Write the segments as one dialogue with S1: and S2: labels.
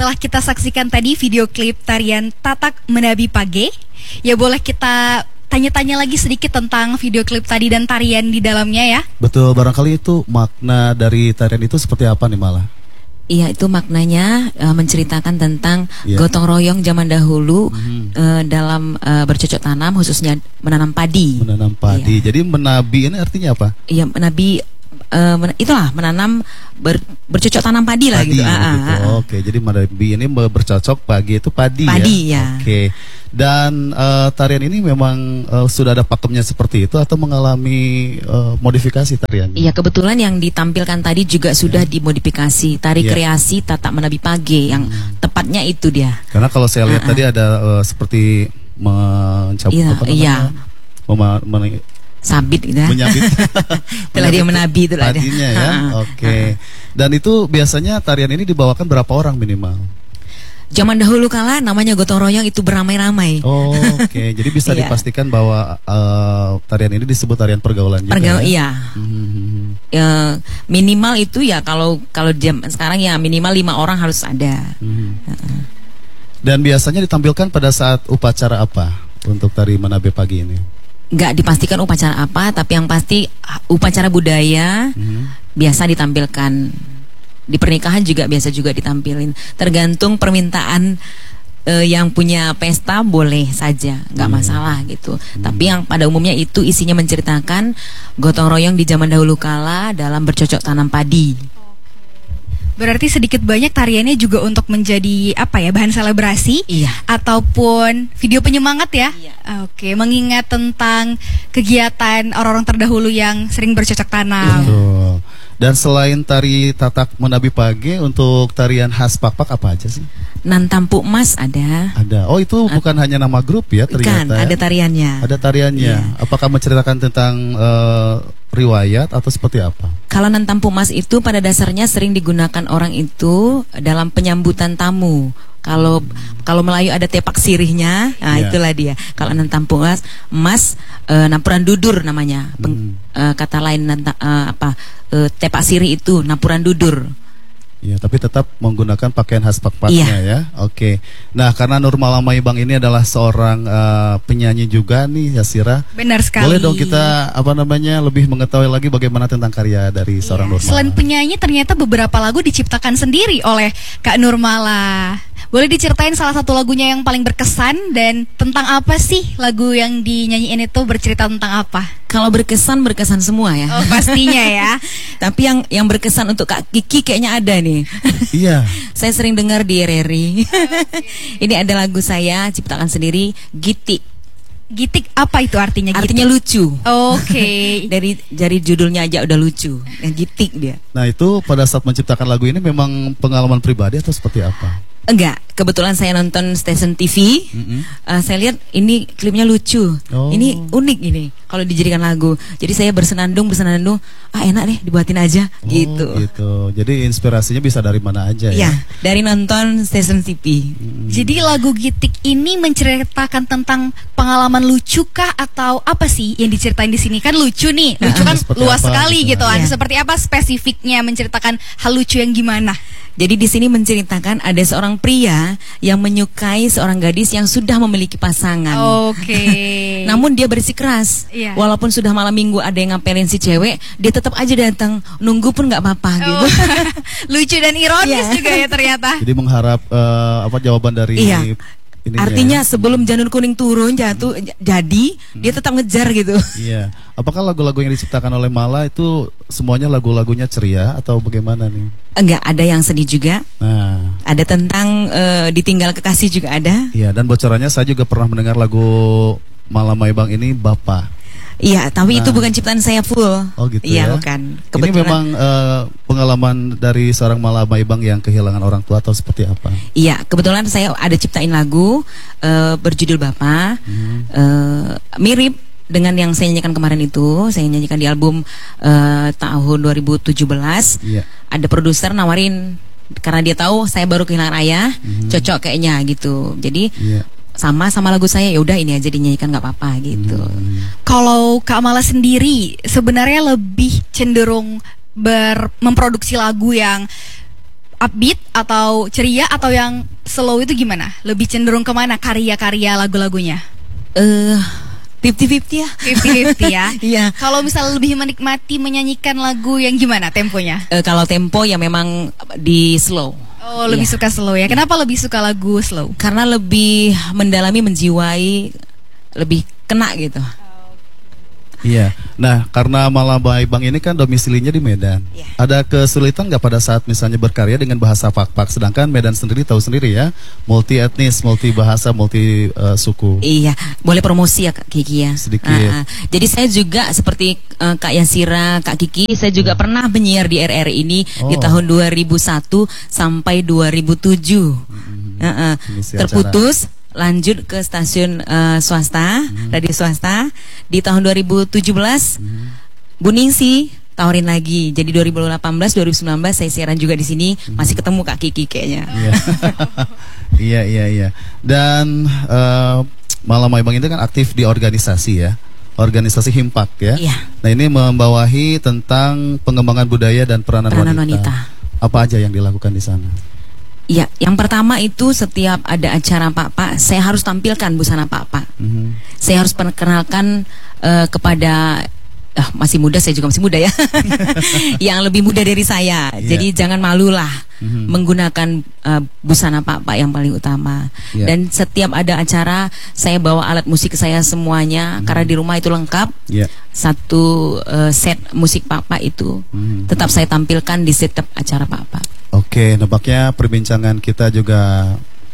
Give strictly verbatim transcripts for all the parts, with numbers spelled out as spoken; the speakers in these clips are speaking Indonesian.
S1: setelah kita saksikan tadi video klip tarian Tatak Menabi Page, ya boleh kita tanya-tanya lagi sedikit tentang video klip tadi dan tarian di dalamnya ya.
S2: Betul, barangkali itu makna dari tarian itu seperti apa nih Mala?
S3: Iya, itu maknanya uh, menceritakan tentang
S2: yeah.
S3: gotong royong zaman dahulu
S2: mm-hmm.
S3: uh, dalam uh, bercocok tanam, khususnya menanam padi.
S2: Menanam padi.
S3: Iya.
S2: Jadi menabi ini artinya apa?
S3: Iya, menabi uh, men- itulah menanam ber- bercocok tanam padi lah
S2: padi,
S3: gitu. Ah, ah, ah.
S2: Oke, jadi menabi ini bercocok pagi itu padi,
S3: padi
S2: ya.
S3: ya.
S2: Oke. Dan uh, tarian ini memang uh, sudah ada pakemnya seperti itu atau mengalami uh, modifikasi tariannya?
S3: Iya, kebetulan yang ditampilkan tadi juga sudah yeah. dimodifikasi. Tari yeah. kreasi Tatak Menabi Page yang hmm. tepatnya itu dia.
S2: Karena kalau saya lihat uh-uh. tadi ada uh, seperti mencabut
S3: yeah,
S2: apa namanya?
S3: Iya.
S2: Mema- men-
S3: sabit gitu ya.
S2: Menyabit.
S3: Telah dia menabi itu lah dia.
S2: Padinya ya. Oke. Okay. Dan itu biasanya tarian ini dibawakan berapa orang minimal?
S3: Zaman dahulu kala namanya gotong royong itu beramai-ramai.
S2: Oh, oke. Okay. Jadi bisa
S3: iya.
S2: dipastikan bahwa uh, tarian ini disebut tarian pergaulan juga.
S3: Pergaul,
S2: ya?
S3: Iya. Mm-hmm. Ya, minimal itu ya kalau kalau jam sekarang ya minimal lima orang harus ada. Mm-hmm. Uh-uh.
S2: Dan biasanya ditampilkan pada saat upacara apa untuk tari Menabi Page ini?
S3: Nggak dipastikan upacara apa, tapi yang pasti upacara budaya mm-hmm. biasa ditampilkan. Di pernikahan juga biasa juga ditampilin. Tergantung permintaan uh, yang punya pesta boleh saja, nggak hmm. masalah gitu. Hmm. Tapi yang pada umumnya itu isinya menceritakan gotong royong di zaman dahulu kala dalam bercocok tanam padi.
S1: Berarti sedikit banyak tariannya juga untuk menjadi apa ya, bahan selebrasi,
S3: iya.
S1: ataupun video penyemangat ya.
S3: Iya.
S1: Oke, mengingat tentang kegiatan orang-orang terdahulu yang sering bercocok tanam.
S2: Betul. Dan selain tari Tatak Menabi Page, untuk tarian khas Pakpak apa aja sih?
S3: Nantampu Mas ada.
S2: Ada. Oh, itu A- bukan hanya nama grup ya ternyata.
S3: Bukan, ada tariannya.
S2: Ada tariannya. Iya. Apakah menceritakan tentang uh, riwayat atau seperti apa?
S3: Kalau Nantampu Mas itu pada dasarnya sering digunakan orang itu dalam penyambutan tamu. Kalau hmm. kalau Melayu ada tepak sirihnya, nah yeah. itulah dia. Kalau Nantampu Mas, Mas uh, Napuran Dudur namanya. Peng, hmm. uh, kata lain nanta, uh, apa? Uh, tepak sirih itu Napuran Dudur.
S2: Ya, tapi tetap menggunakan pakaian khas Pakpaknya
S3: iya.
S2: ya. Oke. Nah, karena Nur Malamaibang ini adalah seorang uh, penyanyi juga nih, Yasira.
S1: Benar sekali.
S2: Boleh dong kita apa namanya lebih mengetahui lagi bagaimana tentang karya dari seorang
S1: iya.
S2: Nur Mala.
S1: Selain penyanyi, ternyata beberapa lagu diciptakan sendiri oleh Kak Nur Mala. Boleh diceritain salah satu lagunya yang paling berkesan dan tentang apa sih lagu yang dinyanyiin itu, bercerita tentang apa?
S3: Kalau berkesan berkesan semua ya.
S1: Oh, pastinya ya.
S3: Tapi yang yang berkesan untuk Kak Kiki kayaknya ada nih.
S2: Iya.
S3: Saya sering dengar di R R I. Okay. Ini ada lagu saya ciptakan sendiri, Gitik.
S1: Gitik apa itu artinya? Gitik?
S3: Artinya lucu.
S1: Oke. Okay.
S3: dari dari judulnya aja udah lucu. Yang Gitik dia.
S2: Nah, itu pada saat menciptakan lagu ini memang pengalaman pribadi atau seperti apa?
S3: Enggak, kebetulan saya nonton stasiun T V, mm-hmm. uh, saya lihat ini klipnya lucu, oh. ini unik ini kalau dijadikan lagu. Jadi saya bersenandung bersenandung, ah enak deh dibuatin aja, oh, gitu.
S2: Gitu. Jadi inspirasinya bisa dari mana aja ya?
S3: Ya, dari nonton stasiun T V.
S1: Mm. Jadi lagu Gitik ini menceritakan tentang pengalaman lucu kah atau apa sih yang diceritain di sini? Kan lucu nih, lucu kan luas sekali gitu. gitu.
S3: Ya.
S1: Seperti apa spesifiknya menceritakan hal lucu yang gimana?
S3: Jadi di sini menceritakan ada seorang pria yang menyukai seorang gadis yang sudah memiliki pasangan.
S1: Oke. Okay.
S3: Namun dia bersikeras.
S1: Yeah.
S3: Walaupun sudah malam minggu ada yang ngapelin si cewek, dia tetap aja datang, nunggu pun nggak apa-apa oh. gitu.
S1: Lucu dan ironis yeah. juga ya ternyata.
S2: Jadi mengharap uh, apa jawaban dari
S3: yeah. Ininya. Artinya sebelum janur kuning turun jatuh jadi hmm. dia tetap ngejar gitu.
S2: Iya. Apakah lagu-lagu yang diciptakan oleh Mala itu semuanya lagu-lagunya ceria atau bagaimana nih?
S3: Enggak, ada yang sedih juga.
S2: Nah,
S3: ada tentang uh, ditinggal kekasih juga ada.
S2: Iya, dan bocorannya saya juga pernah mendengar lagu Malamaibang ini Bapak.
S3: Iya, tapi
S2: nah.
S3: itu bukan ciptaan saya full.
S2: Oh gitu
S3: iya,
S2: ya.
S3: bukan.
S2: Kebetulan. Ini memang uh, pengalaman dari seorang Malamaibang yang kehilangan orang tua atau seperti apa?
S3: Iya, kebetulan saya ada ciptain lagu uh, berjudul Bapak, hmm. uh, mirip dengan yang saya nyanyikan kemarin itu. Saya nyanyikan di album uh, tahun dua ribu tujuh belas.
S2: Iya.
S3: Ada produser nawarin karena dia tahu saya baru kehilangan ayah, hmm. cocok kayaknya gitu. Jadi iya. sama sama lagu saya, ya udah ini aja dinyanyikan nggak apa-apa gitu.
S2: Hmm.
S1: Kalau Kak Mala sendiri sebenarnya lebih cenderung ber memproduksi lagu yang upbeat atau ceria atau yang slow itu gimana? Lebih cenderung kemana karya-karya lagu-lagunya?
S3: Eh, fifty-fifty ya.
S1: fifty-fifty ya.
S3: Iya.
S1: Kalau misal lebih menikmati menyanyikan lagu yang gimana temponya?
S3: Eh, kalau tempo ya memang di slow.
S1: Oh, lebih
S3: Iya.
S1: suka slow ya. Kenapa lebih suka lagu slow?
S3: Karena lebih mendalami, menjiwai, lebih kena gitu.
S2: Iya. Nah, karena Malam Maibang ini kan domisilinya di Medan.
S3: Iya.
S2: Ada kesulitan nggak pada saat misalnya berkarya dengan bahasa Pak-Pak? Sedangkan Medan sendiri tahu sendiri ya, multi etnis, multi bahasa, multi uh, suku.
S3: Iya, boleh promosi ya Kak Kiki ya.
S2: Sedikit.
S3: Ah, ah. Jadi saya juga seperti eh, Kak Yasira, Kak Kiki, saya juga pernah menyiar di R R I ini di
S2: Oh.
S3: tahun dua ribu satu sampai dua ribu tujuh. Ah, ah.
S2: Mengisi
S3: Terputus, lanjut ke stasiun eh, swasta, radio swasta di tahun dua ribu tujuh belas. Bu Ningsi tawarin lagi. Jadi dua ribu delapan belas, dua ribu sembilan belas saya siaran juga di sini, masih ketemu Kak Kiki kayaknya.
S2: Iya. Iya, iya, iya. Dan uh, Malam Maibang ini kan aktif di organisasi ya. Organisasi Himpak ya.
S3: Iya.
S2: Nah, ini membawahi tentang pengembangan budaya dan peranan,
S3: Peranan
S2: wanita.
S3: wanita.
S2: Apa aja yang dilakukan di sana?
S3: Ya, yang pertama itu setiap ada acara Pak-Pak, saya harus tampilkan busana Pak-Pak.
S2: Mhm.
S3: Saya harus perkenalkan eh, kepada ah, masih muda, saya juga masih muda ya, yang lebih muda dari saya.
S2: Iya.
S3: Jadi jangan malulah
S2: Mhm.
S3: menggunakan eh, busana Pak-Pak yang paling utama.
S2: Iya.
S3: Dan setiap ada acara, saya bawa alat musik saya semuanya, karena di rumah itu lengkap.
S2: Iya.
S3: Satu eh, set musik Pak-Pak itu
S2: Mhm.
S3: tetap saya tampilkan di setiap acara Pak-Pak.
S2: Oke, nampaknya perbincangan kita juga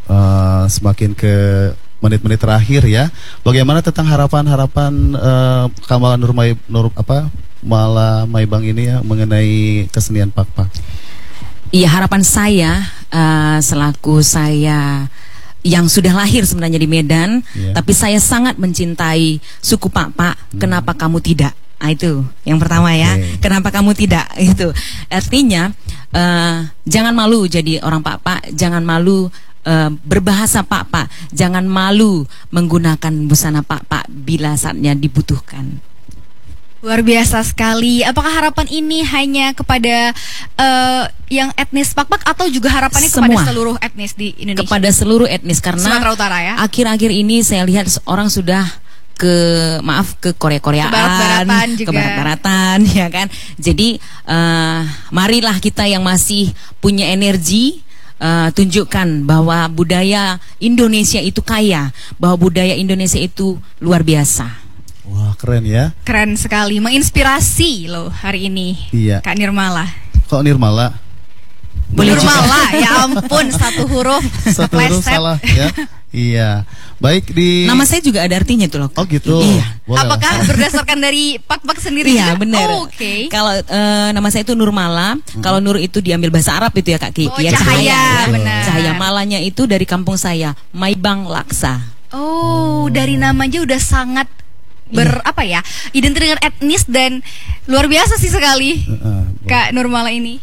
S2: uh, semakin ke menit-menit terakhir ya. Bagaimana tentang harapan-harapan uh, Kamala Nur, Mai, Nur apa Malam Maibang ini ya mengenai kesenian Pak-Pak?
S3: Iya, harapan saya eh, selaku saya yang sudah lahir sebenarnya di Medan,
S2: Iya.
S3: tapi saya sangat mencintai suku Pak-Pak. Kenapa kamu tidak? Nah, itu yang pertama ya.
S2: Oke.
S3: Kenapa kamu tidak? Itu artinya eh, jangan malu jadi orang Pak-Pak, jangan malu eh, berbahasa Pak-Pak, jangan malu menggunakan busana Pak-Pak bila saatnya dibutuhkan.
S1: Luar biasa sekali. Apakah harapan ini hanya kepada eh, yang etnis Pak-Pak atau juga harapannya kepada
S3: Semua.
S1: seluruh etnis di Indonesia?
S3: Kepada seluruh etnis, karena
S1: Sumatera Utara ya?
S3: akhir-akhir ini saya lihat orang sudah ke maaf ke Korea-Koreaan,
S1: Ke barat-baratan juga.
S3: ke barat-baratan, ya kan. Jadi eh, marilah kita yang masih punya energi, eh, tunjukkan bahwa budaya Indonesia itu kaya, bahwa budaya Indonesia itu luar biasa.
S2: Wah, keren ya.
S1: Keren sekali, menginspirasi loh hari ini.
S2: Iya.
S1: Kak Nirmala.
S2: Kok Nirmala?
S3: Boleh juga.
S1: Nirmala, ya ampun, satu huruf
S2: Satu huruf
S1: kepleset.
S2: salah ya. Iya. Baik di
S3: Nama saya juga ada artinya tuh loh.
S2: Oh gitu.
S3: Iya.
S2: Boleh lah.
S1: Apakah berdasarkan dari Pak-Pak sendiri?
S3: Iya
S1: juga?
S3: benar.
S1: Oh, Oke.
S3: Kalau eh, nama saya itu Nurmala. Kalau Nur itu diambil bahasa Arab itu ya Kak Kiki.
S1: Oh,
S3: ya,
S1: cahaya,
S3: ya.
S1: benar.
S3: Cahaya Malanya itu dari kampung saya, Maibang Laksa.
S1: Oh, dari namanya udah sangat ber apa ya? Identik dengan etnis dan luar biasa sih sekali.
S2: Heeh,
S1: Kak Nurmala ini.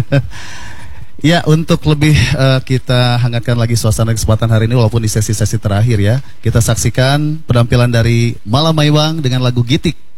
S2: Ya, untuk lebih eh, kita hangatkan lagi suasana kesempatan hari ini walaupun di sesi-sesi terakhir ya. Kita saksikan penampilan dari Malam Maibang dengan lagu Gitik.